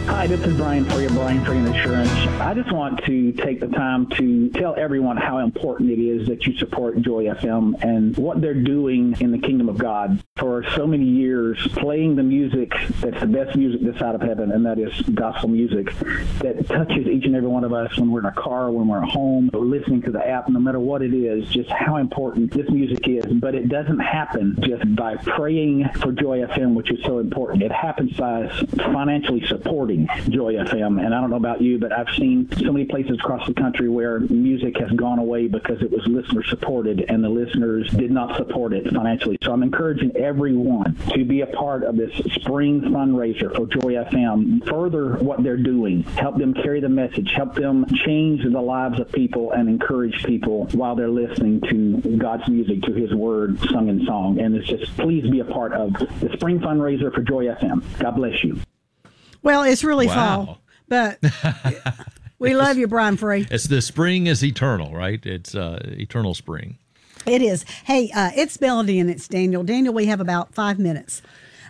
Hi, this is Brian Free of Brian Free Insurance. I just want to take the time to tell everyone how important it is that you support Joy FM and what they're doing in the kingdom of God. For so many years, playing the music that's the best music this side of heaven, and that is gospel music that touches each and every one of us when we're in our car, when we're at home, or listening to the app, no matter what it is, just how important this music is. But it doesn't happen just by praying for Joy FM, which is so important. It happens by financially supporting Joy FM. And I don't know about you, but I've seen so many places across the country where music has gone away because it was listener supported and the listeners did not support it financially. So I'm encouraging everyone to be a part of this spring fundraiser for Joy FM. Further what they're doing, help them carry the message, help them change the lives of people and encourage people while they're listening to God's music, to his word sung in song. And it's just, please be a part of the spring fundraiser for Joy FM. God bless you. Well, it's really fall, but we love you, Brian Free. It's the spring is eternal, right? It's eternal spring. It is. Hey, it's Melody and it's Daniel. Daniel, we have about 5 minutes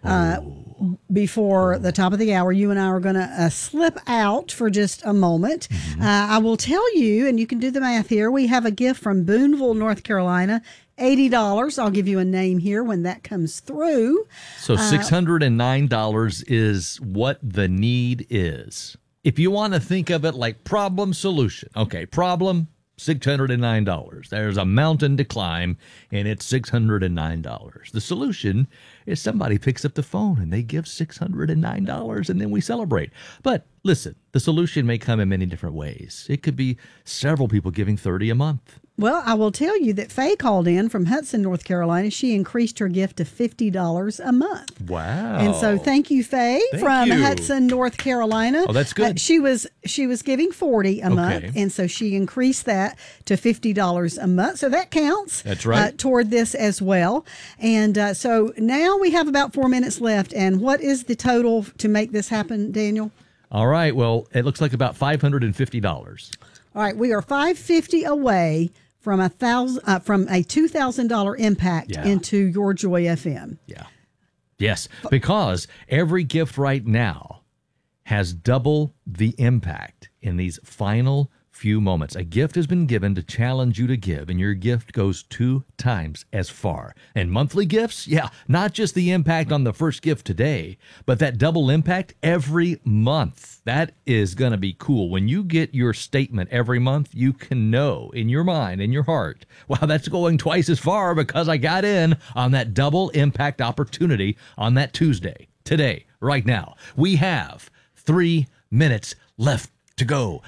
before the top of the hour. You and I are going to slip out for just a moment. Mm-hmm. I will tell you, and you can do the math here, we have a gift from Boonville, North Carolina. $80. I'll give you a name here when that comes through. So $609 is what the need is. If you want to think of it like problem solution. Okay, problem, $609. There's a mountain to climb, and it's $609. The solution is somebody picks up the phone and they give $609, and then we celebrate. But listen, the solution may come in many different ways. It could be several people giving $30 a month. Well, I will tell you that Faye called in from Hudson, North Carolina. She increased her gift to $50 a month. Wow. And so thank you, Faye, from Hudson, North Carolina. Oh, that's good. She was giving $40 a month, and so she increased that to $50 a month. So that counts. That's right. Toward this as well. And so now we have about 4 minutes left. And what is the total to make this happen, Daniel? All right. Well, it looks like about $550. All right. We are $550 away from a $2,000 impact into your Joy FM. Yeah. Yes, because every gift right now has double the impact in these final few moments. A gift has been given to challenge you to give, and your gift goes 2 times as far. And monthly gifts, not just the impact on the first gift today, but that double impact every month. That is going to be cool. When you get your statement every month, you can know in your mind, in your heart, wow, that's going twice as far because I got in on that double impact opportunity on that Tuesday. Today, right now, we have 3 minutes left to go.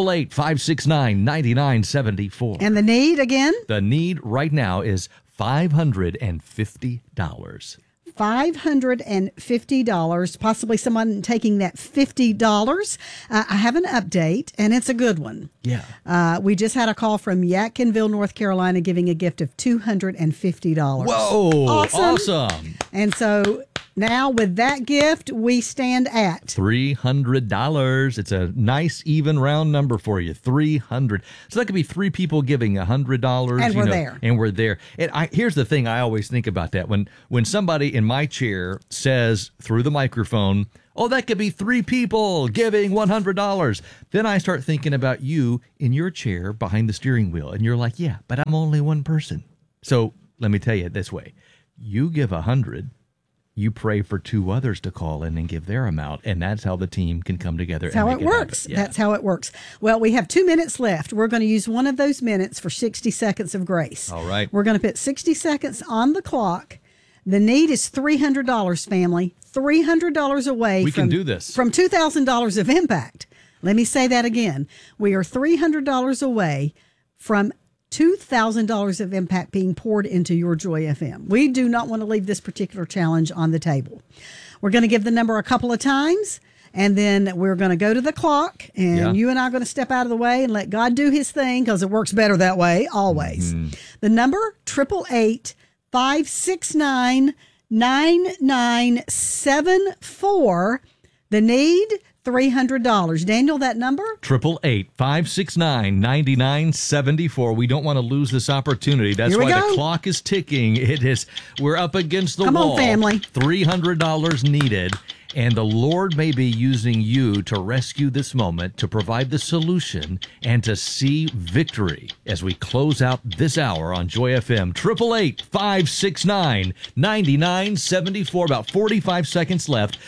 888-569-9974. And the need again? The need right now is $550. $550, possibly someone taking that $50. I have an update, and it's a good one. Yeah. We just had a call from Yadkinville, North Carolina, giving a gift of $250. Whoa, awesome. And so now with that gift, we stand at $300. It's a nice, even round number for you, $300. So that could be 3 people giving $100. And we're there. And we're there. And here's the thing I always think about that. When somebody in my chair says through the microphone, oh, that could be 3 people giving $100. Then I start thinking about you in your chair behind the steering wheel. And you're like, yeah, but I'm only one person. So let me tell you it this way. You give 100. You pray for 2 others to call in and give their amount, and that's how the team can come together. That's how it works. That's how it works. Well, we have 2 minutes left. We're going to use one of those minutes for 60 seconds of grace. All right. We're going to put 60 seconds on the clock. The need is $300, family. $300 away we can do this. From $2,000 of impact. Let me say that again. We are $300 away from $2,000 of impact being poured into your Joy FM. We do not want to leave this particular challenge on the table. We're going to give the number a couple of times, and then we're going to go to the clock, and you and I are going to step out of the way and let God do his thing because it works better that way, always. Mm-hmm. The number, 888-569-9974. The need, $300. Daniel, that number? 888-569-9974. We don't want to lose this opportunity. That's why the clock is ticking. We're up against the wall. Come on, family. $300 needed. And the Lord may be using you to rescue this moment, to provide the solution, and to see victory as we close out this hour on Joy FM. 888-569-9974. About 45 seconds left.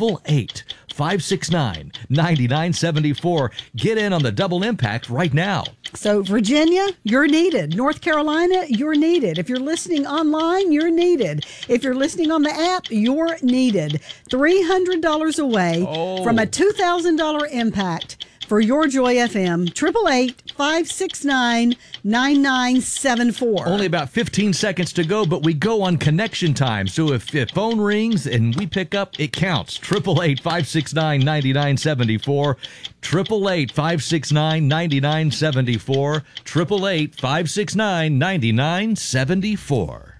888-569-9974. Get in on the double impact right now. So, Virginia, you're needed. North Carolina, you're needed. If you're listening online, you're needed. If you're listening on the app, you're needed. $300 away from a $2,000 impact for your Joy FM. 888-569-9974. Only about 15 seconds to go, but we go on connection time. So if the phone rings and we pick up, it counts. 888-569-9974. 888-569-9974. 888-569-9974.